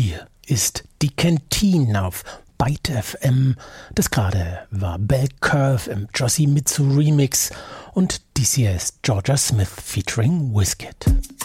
Hier ist die Kantine auf Byte FM. Das gerade war Bell Curve im Josie Mitsu Remix und dies hier ist Georgia Smith featuring Wizkid.